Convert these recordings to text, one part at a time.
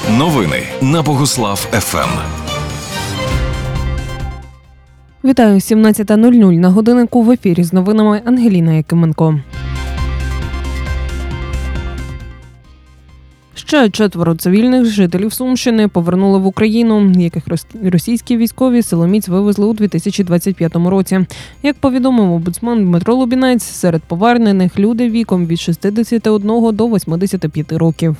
Новини на Богуслав ФМ. Вітаю, 17:00 на годиннику, в ефірі з новинами Ангеліна Якименко. Ще 4 цивільних жителів Сумщини повернули в Україну, яких російські військові силоміць вивезли у 2025 році. Як повідомив омбудсмен Дмитро Лубінець, серед повернених люди віком від 61 до 85 років.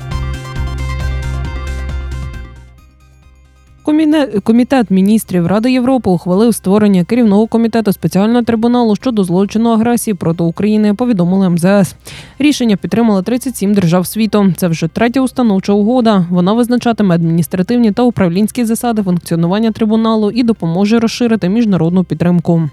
Комітет міністрів Ради Європи ухвалив створення керівного комітету спеціального трибуналу щодо злочину агресії проти України, повідомили МЗС. Рішення підтримали 37 держав світу. Це вже третя установча угода. Вона визначатиме адміністративні та управлінські засади функціонування трибуналу і допоможе розширити міжнародну підтримку.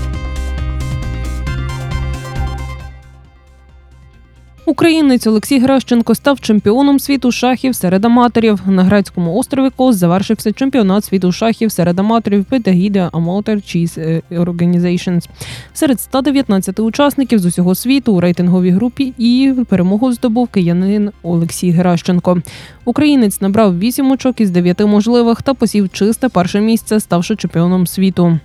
Українець Олексій Гращенко став чемпіоном світу шахів серед аматорів. На грецькому острові Кос завершився чемпіонат світу шахів серед аматорів під егідою Amateur Chess Organizations. Серед 119 учасників з усього світу у рейтинговій групі і перемогу здобув киянин Олексій Гращенко. Українець набрав 8 очок із 9 можливих та посів чисте перше місце, ставши чемпіоном світу.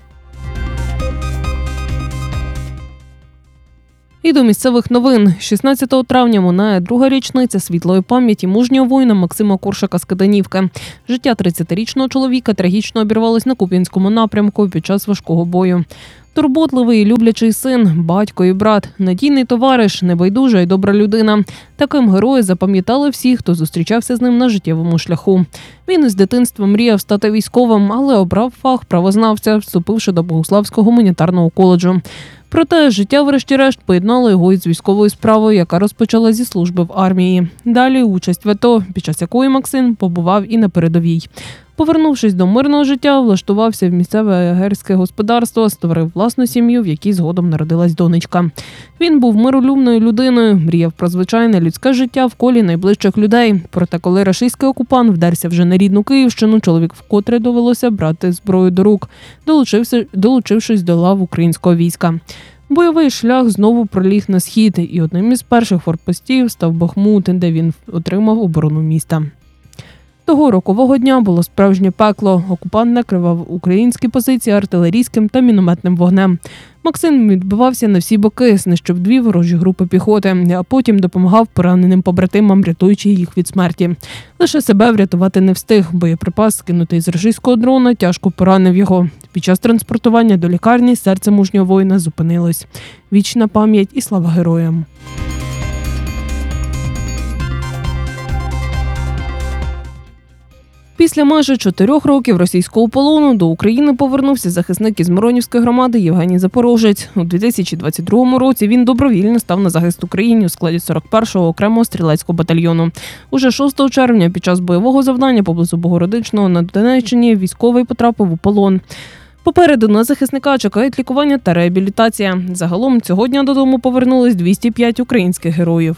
І до місцевих новин. 16 травня минає друга річниця світлої пам'яті мужнього воїна Максима Коршака з Киданівки. Життя 30-річного чоловіка трагічно обірвалось на Куп'янському напрямку під час важкого бою. Турботливий і люблячий син, батько і брат, надійний товариш, небайдужа і добра людина. Таким героя запам'ятали всі, хто зустрічався з ним на життєвому шляху. Він із дитинства мріяв стати військовим, але обрав фах правознавця, вступивши до Богуславського гуманітарного коледжу. Проте життя, врешті-решт, поєднало його із військовою справою, яка розпочала зі служби в армії. Далі участь в АТО, під час якої Максим побував і на передовій. Повернувшись до мирного життя, влаштувався в місцеве ягерське господарство, створив власну сім'ю, в якій згодом народилась донечка. Він був миролюбною людиною, мріяв про звичайне людське життя в колі найближчих людей. Проте, коли рашистський окупант вдерся вже на рідну Київщину, чоловік вкотре довелося брати зброю до рук, долучившись до лав українського війська. Бойовий шлях знову проліг на схід, і одним із перших фортпостів став Бахмут, де він отримав оборону міста. Того рокового дня було справжнє пекло. Окупант накривав українські позиції артилерійським та мінометним вогнем. Максим відбивався на всі боки, знищив 2 ворожі групи піхоти, а потім допомагав пораненим побратимам, рятуючи їх від смерті. Лише себе врятувати не встиг. Боєприпас, скинутий з рашистського дрона, тяжко поранив його. Під час транспортування до лікарні серце мужнього воїна зупинилось. Вічна пам'ять і слава героям. Після майже 4 років російського полону до України повернувся захисник із Миронівської громади Євгеній Запорожець. У 2022 році він добровільно став на захист Україні у складі 41-го окремого стрілецького батальйону. Уже 6 червня під час бойового завдання поблизу Богородичного на Донеччині військовий потрапив у полон. Попереду на захисника чекають лікування та реабілітація. Загалом цього дня додому повернулись 205 українських героїв.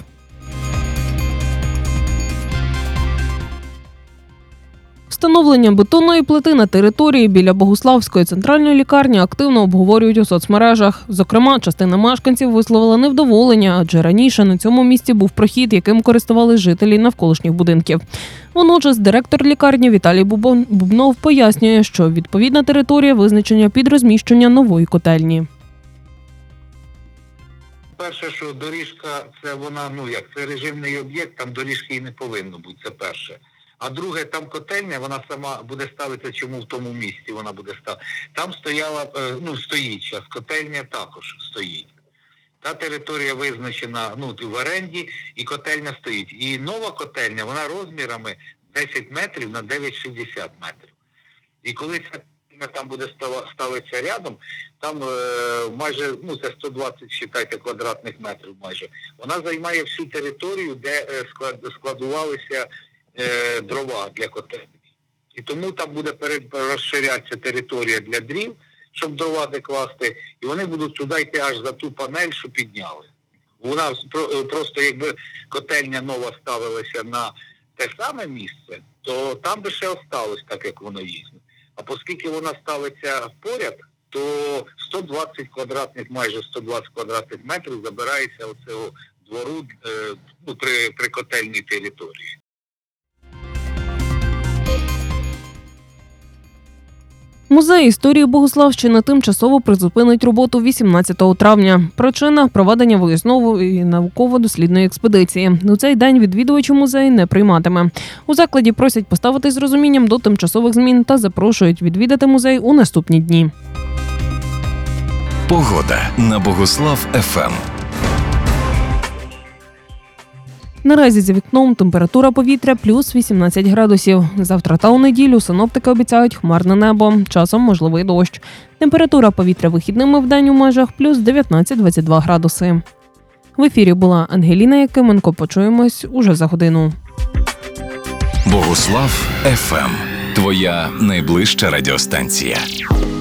Встановлення бетонної плити на території біля Богуславської центральної лікарні активно обговорюють у соцмережах. Зокрема, частина мешканців висловила невдоволення, адже раніше на цьому місці був прохід, яким користувались жителі навколишніх будинків. Водночас директор лікарні Віталій Бубнов пояснює, що відповідна територія визначена під розміщення нової котельні. Перше, що доріжка, це вона, це режимний об'єкт, там доріжки і не повинно бути, це перше. А друге, там котельня, вона сама буде ставитися, чому в тому місці вона буде ставитися. Там стояла, стоїть зараз, котельня також стоїть. Та територія визначена в оренді і котельня стоїть. І нова котельня, вона розмірами 10 метрів на 9,60 метрів. І коли ця котельня там буде ставитися рядом, там майже, це 120, вважайте, квадратних метрів майже. Вона займає всю територію, де складувалися дрова для котельні. І тому там буде розширятися територія для дрів, щоб дрова де класти, і вони будуть туди йти аж за ту панель, що підняли. Вона просто, якби котельня нова ставилася на те саме місце, то там би ще осталось так, як воно є. А оскільки вона ставиться поряд, то 120 квадратних, майже 120 квадратних метрів забирається оцього двору при котельній території. Музей історії Богуславщини тимчасово призупинить роботу 18 травня. Причина – проведення виїзнової науково-дослідної експедиції. У цей день відвідувачі музей не прийматиме. У закладі просять поставитись з розумінням до тимчасових змін та запрошують відвідати музей у наступні дні. Погода на Богуслав ФМ. Наразі за вікном температура повітря плюс 18 градусів. Завтра та у неділю синоптики обіцяють хмарне небо, часом можливий дощ. Температура повітря вихідними вдень у межах плюс 19-22 градуси. В ефірі була Ангеліна Якименко. Почуємось уже за годину. Богуслав ФМ. Твоя найближча радіостанція.